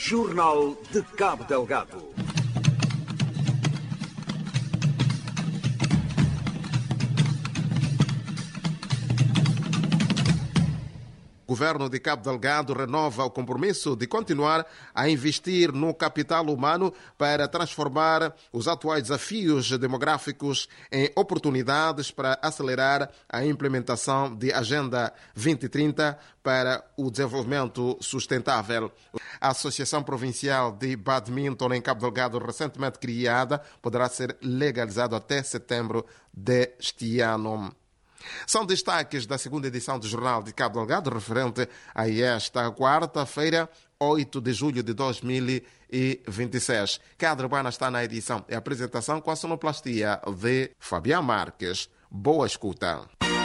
Jornal de Cabo Delgado. O governo de Cabo Delgado renova o compromisso de continuar a investir no capital humano para transformar os atuais desafios demográficos em oportunidades para acelerar a implementação de Agenda 2030 para o desenvolvimento sustentável. A Associação Provincial de Badminton em Cabo Delgado, recentemente criada, poderá ser legalizada até setembro deste ano. São destaques da segunda edição do Jornal de Cabo Delgado, referente a esta quarta-feira, 8 de julho de 2026. Cadre Bana está na edição e apresentação com a sonoplastia de Fabián Marques. Boa escuta.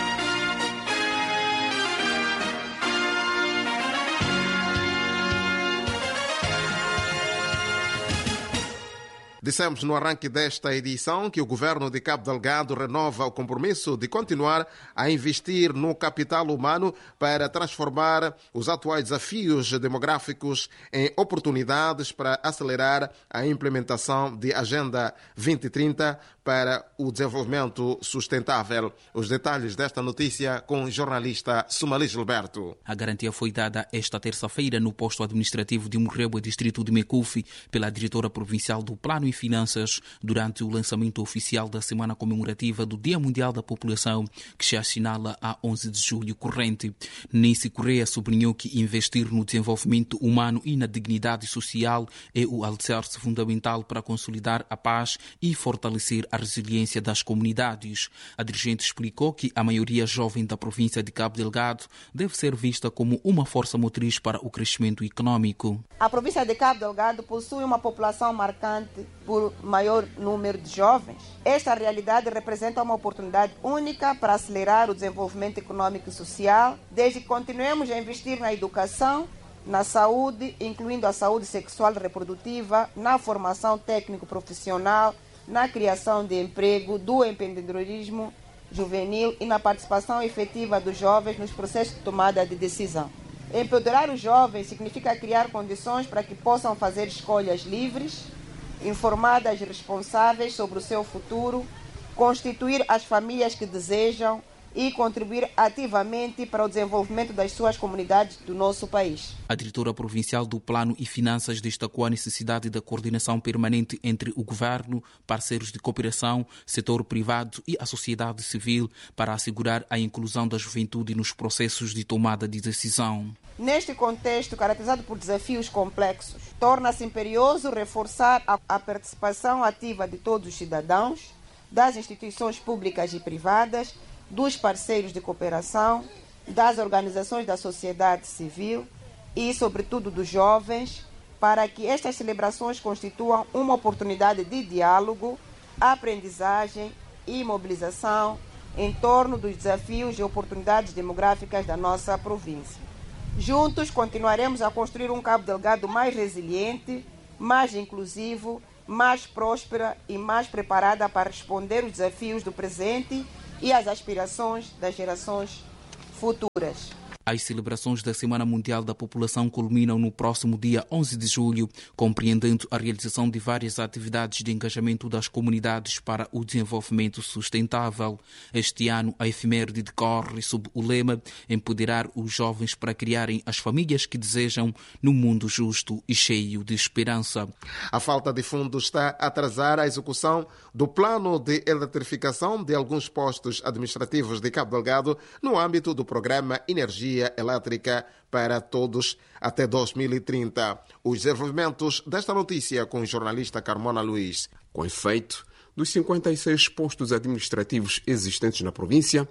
Dissemos no arranque desta edição que o governo de Cabo Delgado renova o compromisso de continuar a investir no capital humano para transformar os atuais desafios demográficos em oportunidades para acelerar a implementação de Agenda 2030 para o desenvolvimento sustentável. Os detalhes desta notícia com o jornalista Sumali Gilberto. A garantia foi dada esta terça-feira no posto administrativo de Morreba, distrito de Mecufi, pela diretora provincial do Plano e Finanças durante o lançamento oficial da Semana Comemorativa do Dia Mundial da População, que se assinala a 11 de julho corrente. Nice Correia sublinhou que investir no desenvolvimento humano e na dignidade social é o alicerce fundamental para consolidar a paz e fortalecer a resiliência das comunidades. A dirigente explicou que a maioria jovem da província de Cabo Delgado deve ser vista como uma força motriz para o crescimento econômico. A província de Cabo Delgado possui uma população marcante por maior número de jovens. Esta realidade representa uma oportunidade única para acelerar o desenvolvimento econômico e social, desde que continuemos a investir na educação, na saúde, incluindo a saúde sexual e reprodutiva, na formação técnico-profissional, na criação de emprego, do empreendedorismo juvenil e na participação efetiva dos jovens nos processos de tomada de decisão. Empoderar os jovens significa criar condições para que possam fazer escolhas livres, informadas e responsáveis sobre o seu futuro, constituir as famílias que desejam e contribuir ativamente para o desenvolvimento das suas comunidades do nosso país. A diretora provincial do Plano e Finanças destacou a necessidade da coordenação permanente entre o governo, parceiros de cooperação, setor privado e a sociedade civil para assegurar a inclusão da juventude nos processos de tomada de decisão. Neste contexto, caracterizado por desafios complexos, torna-se imperioso reforçar a participação ativa de todos os cidadãos, das instituições públicas e privadas, dos parceiros de cooperação, das organizações da sociedade civil e, sobretudo, dos jovens, para que estas celebrações constituam uma oportunidade de diálogo, aprendizagem e mobilização em torno dos desafios e oportunidades demográficas da nossa província. Juntos continuaremos a construir um Cabo Delgado mais resiliente, mais inclusivo, mais próspera e mais preparada para responder aos desafios do presente e às aspirações das gerações futuras. As celebrações da Semana Mundial da População culminam no próximo dia 11 de julho, compreendendo a realização de várias atividades de engajamento das comunidades para o desenvolvimento sustentável. Este ano, a efeméride decorre sob o lema Empoderar os jovens para criarem as famílias que desejam num mundo justo e cheio de esperança. A falta de fundos está a atrasar a execução do plano de eletrificação de alguns postos administrativos de Cabo Delgado no âmbito do programa Energia Elétrica para Todos até 2030. Os desenvolvimentos desta notícia com o jornalista Carmona Luiz. Com efeito, dos 56 postos administrativos existentes na província,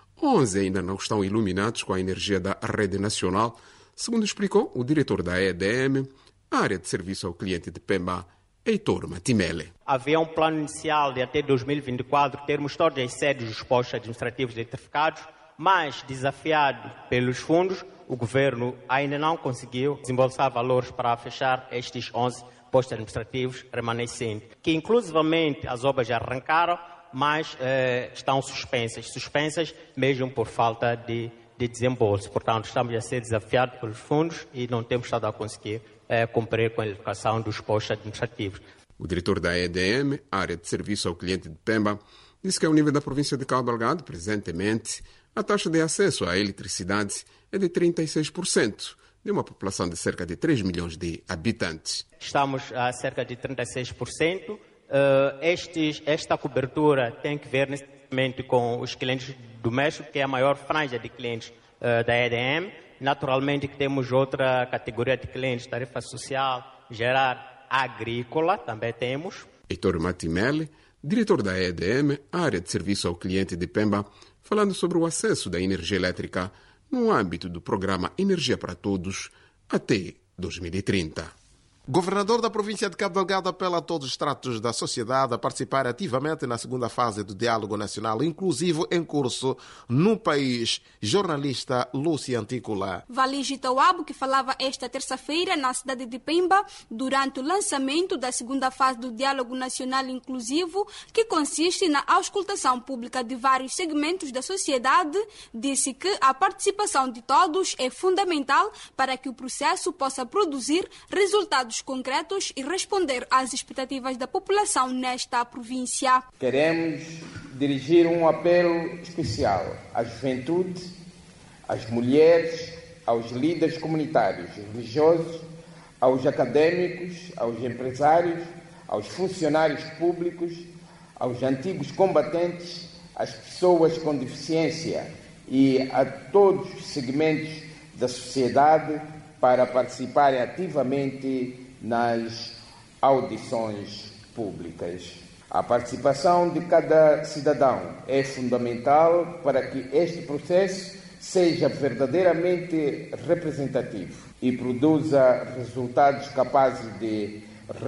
11 ainda não estão iluminados com a energia da rede nacional, segundo explicou o diretor da EDM, área de serviço ao cliente de Pemba, Heitor Matimele. Havia um plano inicial de até 2024 termos todas as sedes dos postos administrativos eletrificados, mas, desafiado pelos fundos, o governo ainda não conseguiu desembolsar valores para fechar estes 11 postos administrativos remanescentes, que inclusivamente as obras já arrancaram, mas estão suspensas mesmo por falta de de desembolso. Portanto, estamos a ser desafiados pelos fundos e não temos estado a conseguir cumprir com a elocação dos postos administrativos. O diretor da EDM, área de serviço ao cliente de Pemba, disse que ao nível da província de Cabo Delgado, presentemente, a taxa de acesso à eletricidade é de 36%, de uma população de cerca de 3 milhões de habitantes. Estamos a cerca de 36%. Esta cobertura tem que ver necessariamente com os clientes domésticos, que é a maior franja de clientes da EDM. Naturalmente que temos outra categoria de clientes, tarifa social, gerar agrícola, também temos. Heitor Matimele, diretor da EDM, área de serviço ao cliente de Pemba, falando sobre o acesso da energia elétrica no âmbito do programa Energia para Todos até 2030. Governador da província de Cabo Delgado apela a todos os estratos da sociedade a participar ativamente na segunda fase do Diálogo Nacional Inclusivo em curso no país. Jornalista Lúcia Antícola. Valigi Tawabo, que falava esta terça-feira na cidade de Pemba, durante o lançamento da segunda fase do Diálogo Nacional Inclusivo, que consiste na auscultação pública de vários segmentos da sociedade, disse que a participação de todos é fundamental para que o processo possa produzir resultados concretos e responder às expectativas da população nesta província. Queremos dirigir um apelo especial à juventude, às mulheres, aos líderes comunitários e religiosos, aos académicos, aos empresários, aos funcionários públicos, aos antigos combatentes, às pessoas com deficiência e a todos os segmentos da sociedade para participarem ativamente nas audições públicas. A participação de cada cidadão é fundamental para que este processo seja verdadeiramente representativo e produza resultados capazes de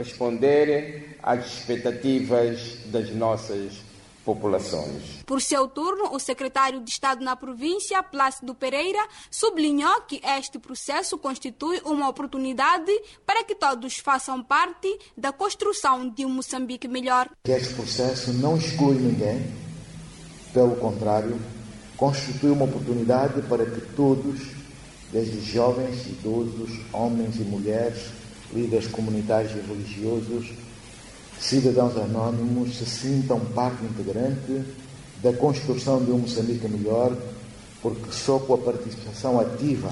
responder às expectativas das nossas populações. Por seu turno, o secretário de Estado na província, Plácido Pereira, sublinhou que este processo constitui uma oportunidade para que todos façam parte da construção de um Moçambique melhor. Este processo não exclui ninguém, pelo contrário, constitui uma oportunidade para que todos, desde jovens, idosos, homens e mulheres, líderes comunitários e religiosos, cidadãos anónimos, se sintam parte integrante da construção de um Moçambique melhor, porque só com a participação ativa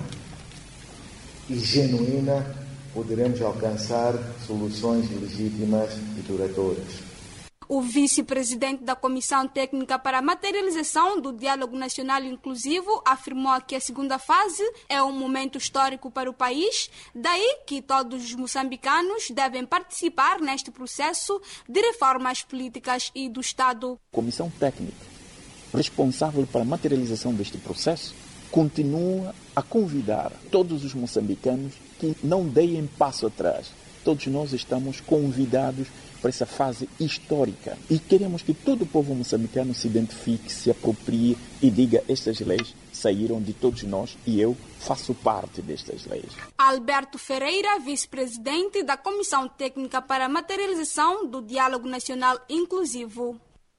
e genuína poderemos alcançar soluções legítimas e duradouras. O vice-presidente da Comissão Técnica para a Materialização do Diálogo Nacional Inclusivo afirmou que a segunda fase é um momento histórico para o país, daí que todos os moçambicanos devem participar neste processo de reformas políticas e do Estado. A Comissão Técnica, responsável pela materialização deste processo, continua a convidar todos os moçambicanos que não deem passo atrás. Todos nós estamos convidados para essa fase histórica e queremos que todo o povo moçambicano se identifique, se aproprie e diga: estas leis saíram de todos nós e eu faço parte destas leis. Alberto Ferreira, vice-presidente da Comissão Técnica para a Materialização do Diálogo Nacional Inclusivo.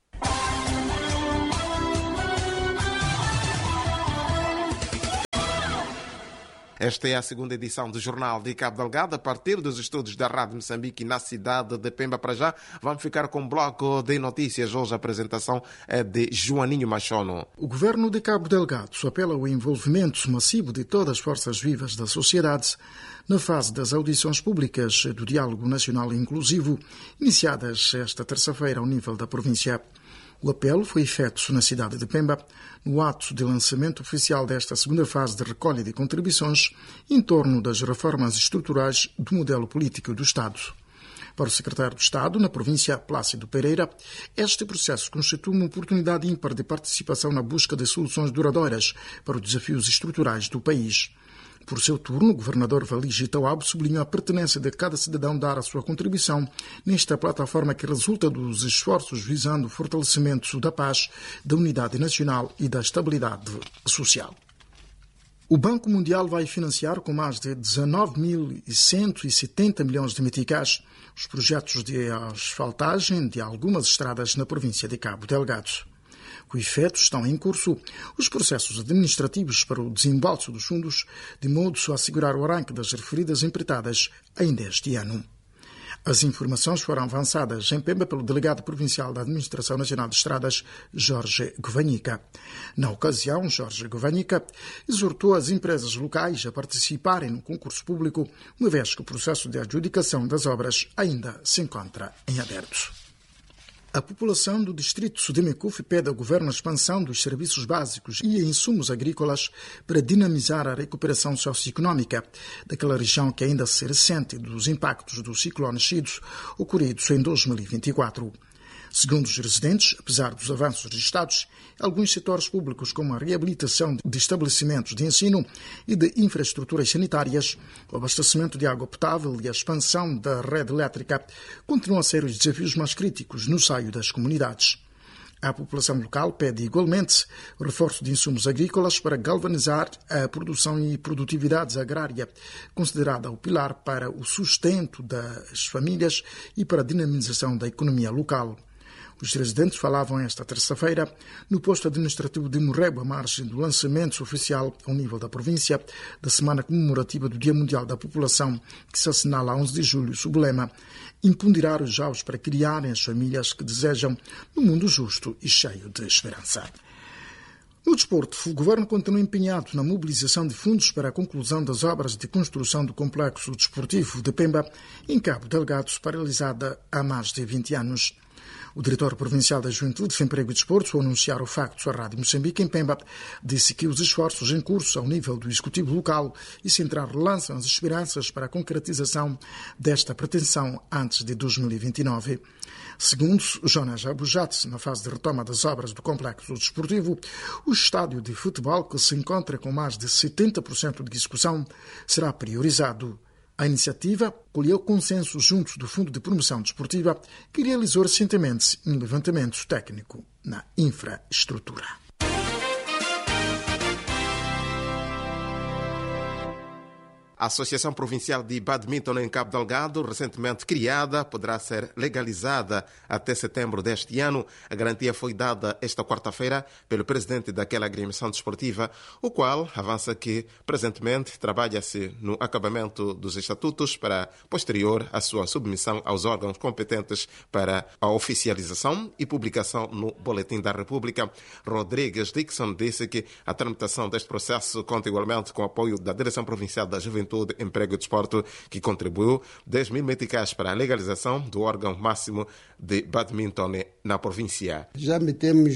Esta é a segunda edição do Jornal de Cabo Delgado, a partir dos estúdios da Rádio Moçambique na cidade de Pemba. Para já, vamos ficar com um bloco de notícias. Hoje a apresentação é de Joaninho Machono. O governo de Cabo Delgado apela ao envolvimento massivo de todas as forças vivas da sociedade na fase das audições públicas do Diálogo Nacional Inclusivo, iniciadas esta terça-feira ao nível da província. O apelo foi feito na cidade de Pemba, no ato de lançamento oficial desta segunda fase de recolha de contribuições em torno das reformas estruturais do modelo político do Estado. Para o secretário de Estado na província, Plácido Pereira, este processo constitui uma oportunidade ímpar de participação na busca de soluções duradouras para os desafios estruturais do país. Por seu turno, o governador Valigi Tawabo sublinhou a pertinência de cada cidadão dar a sua contribuição nesta plataforma que resulta dos esforços visando o fortalecimento da paz, da unidade nacional e da estabilidade social. O Banco Mundial vai financiar com mais de 19.170 milhões de meticais os projetos de asfaltagem de algumas estradas na província de Cabo Delgado. Com efeito, estão em curso os processos administrativos para o desembolso dos fundos, de modo a assegurar o arranque das referidas empreitadas ainda este ano. As informações foram avançadas em Pemba pelo delegado provincial da Administração Nacional de Estradas, Jorge Govanhica. Na ocasião, Jorge Govanhica exortou as empresas locais a participarem no concurso público, uma vez que o processo de adjudicação das obras ainda se encontra em aberto. A população do distrito de Mecufi pede ao governo a expansão dos serviços básicos e insumos agrícolas para dinamizar a recuperação socioeconómica daquela região que ainda se ressente dos impactos do ciclone Chido ocorridos em 2024. Segundo os residentes, apesar dos avanços registrados, alguns setores públicos, como a reabilitação de estabelecimentos de ensino e de infraestruturas sanitárias, o abastecimento de água potável e a expansão da rede elétrica, continuam a ser os desafios mais críticos no seio das comunidades. A população local pede igualmente o reforço de insumos agrícolas para galvanizar a produção e produtividade agrária, considerada o pilar para o sustento das famílias e para a dinamização da economia local. Os residentes falavam esta terça-feira no posto administrativo de Morrebo, à margem do lançamento oficial ao nível da província da Semana Comemorativa do Dia Mundial da População, que se assinala a 11 de julho, sob o lema "Empoderar os jovens para criarem as famílias que desejam num mundo justo e cheio de esperança". No desporto, o governo continua empenhado na mobilização de fundos para a conclusão das obras de construção do complexo desportivo de Pemba, em Cabo Delgado, paralisada há mais de 20 anos. O diretor provincial da Juventude, Emprego e Desporto, ao anunciar o facto à Rádio Moçambique em Pemba, disse que os esforços em curso ao nível do executivo local e central lançam as esperanças para a concretização desta pretensão antes de 2029. Segundo Jonas Abujat, na fase de retoma das obras do complexo desportivo, o estádio de futebol, que se encontra com mais de 70% de execução, será priorizado. A iniciativa colheu consenso junto do Fundo de Promoção Desportiva, que realizou recentemente um levantamento técnico na infraestrutura. A Associação Provincial de Badminton em Cabo Delgado, recentemente criada, poderá ser legalizada até setembro deste ano. A garantia foi dada esta quarta-feira pelo presidente daquela agremiação desportiva, o qual avança que, presentemente, trabalha-se no acabamento dos estatutos para, posterior, a sua submissão aos órgãos competentes para a oficialização e publicação no Boletim da República. Rodrigues Dixon disse que a tramitação deste processo conta igualmente com o apoio da Direção Provincial da Juventude, Emprego e Desporto, que contribuiu 10 mil meticais para a legalização do órgão máximo de badminton na província. Já metemos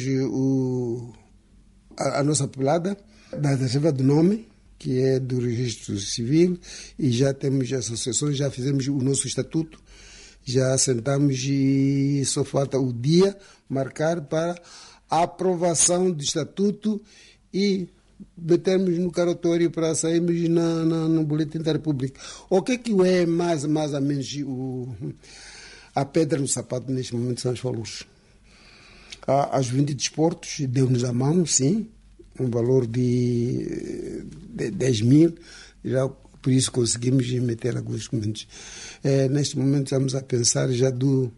a nossa pelada da reserva do nome, que é do registro civil, e já temos as associações, já fizemos o nosso estatuto, já sentamos e só falta o dia marcar para a aprovação do estatuto e metermos no cartório para sairmos no Boletim da República. O que é mais ou menos a pedra no sapato neste momento são os valores. A Juventude de Desportos deu-nos a mão, sim, um valor de 10 mil, já por isso conseguimos meter alguns documentos. Neste momento estamos a pensar já de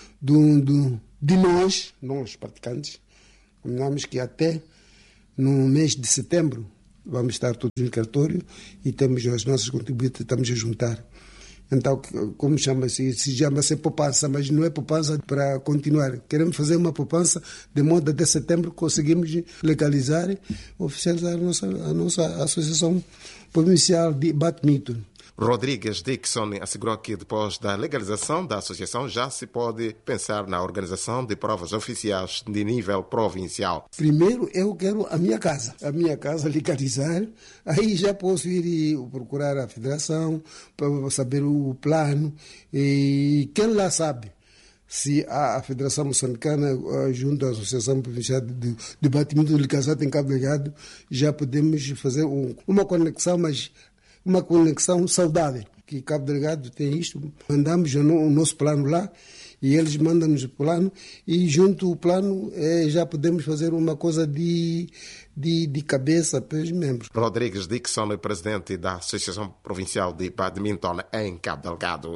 nós praticantes, combinamos que até no mês de setembro vamos estar todos no cartório e temos as nossas contribuintes, estamos a juntar. Então, como chama-se? Se chama-se poupança, mas não é poupança para continuar. Queremos fazer uma poupança de modo até setembro conseguimos legalizar e oficializar a nossa Associação Provincial de Badminton. Rodrigues Dixon assegurou que depois da legalização da associação já se pode pensar na organização de provas oficiais de nível provincial. Primeiro eu quero a minha casa legalizar, aí já posso ir procurar a federação para saber o plano e quem lá sabe. Se a Federação Moçambicana, junto à Associação Provincial de Badminton de Casado em Cabo Delgado, já podemos fazer uma conexão, mas uma conexão saudável, que Cabo Delgado tem isto. Mandamos o nosso plano lá e eles mandam-nos o plano e junto ao plano já podemos fazer uma coisa de cabeça para os membros. Rodrigues Dixon, presidente da Associação Provincial de Badminton em Cabo Delgado.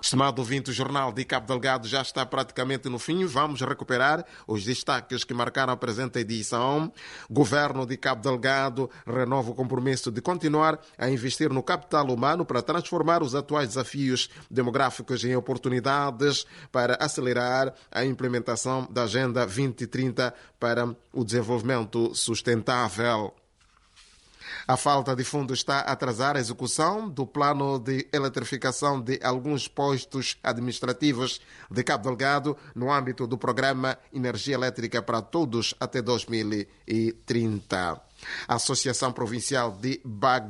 Estimado ouvinte, o Jornal de Cabo Delgado já está praticamente no fim. Vamos recuperar os destaques que marcaram a presente edição. Governo de Cabo Delgado renova o compromisso de continuar a investir no capital humano para transformar os atuais desafios demográficos em oportunidades para acelerar a implementação da Agenda 2030 para o desenvolvimento sustentável. A falta de fundos está a atrasar a execução do plano de eletrificação de alguns postos administrativos de Cabo Delgado no âmbito do programa Energia Elétrica para Todos até 2030. A Associação Provincial de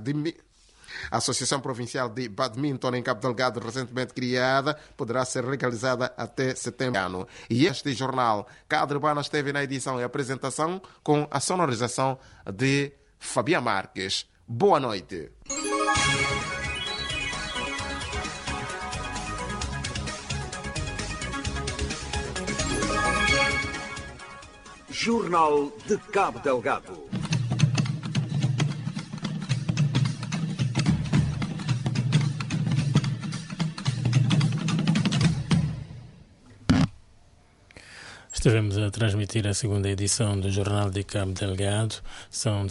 Badminton em Cabo Delgado, recentemente criada, poderá ser legalizada até setembro. E este jornal, Cadre Urbana, esteve na edição e apresentação com a sonorização de Fabián Marques. Boa noite. Jornal de Cabo Delgado. Estivemos a transmitir a segunda edição do Jornal de Cabo Delgado. São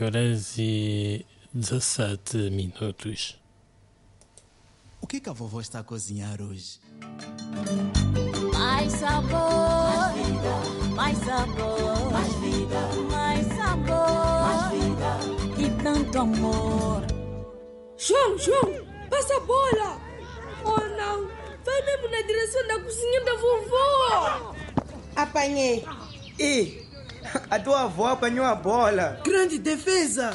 19h17. O que a vovó está a cozinhar hoje? Mais sabor, mais vida, mais sabor, mais vida, mais sabor, mais vida e tanto amor. João, passa a bola! Oh não, vai mesmo na direção da cozinha da vovó! Apanhei. E a tua avó apanhou a bola. Grande defesa.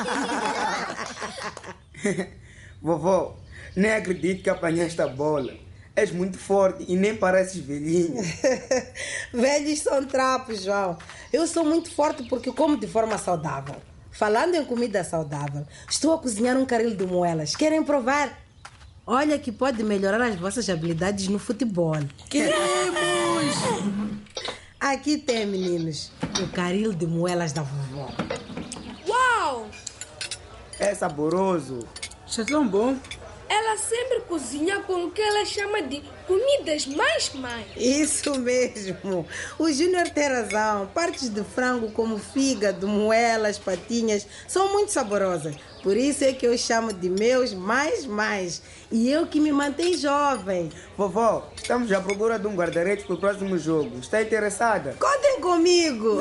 Vovó, nem acredito que apanhaste a bola. És muito forte e nem pareces velhinha. Velhos são trapos, João. Eu sou muito forte porque como de forma saudável. Falando em comida saudável, estou a cozinhar um caril de moelas. Querem provar? Olha que pode melhorar as vossas habilidades no futebol. Queremos! Aqui tem, meninos, o caril de moelas da vovó. Uau! É saboroso. Está tão bom. Ela sempre cozinha com o que ela chama de comidas mais. Isso mesmo. O Júnior tem razão. Partes de frango como fígado, moelas, patinhas são muito saborosas. Por isso é que eu chamo de meus mais. E eu que me mantenho jovem. Vovó, estamos à procura de um guarda-redes para o próximo jogo. Está interessada? Contem comigo.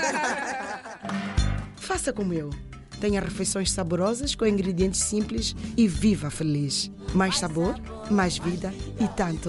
Faça como eu. Tenha refeições saborosas com ingredientes simples e viva feliz. Mais sabor, mais vida e tanto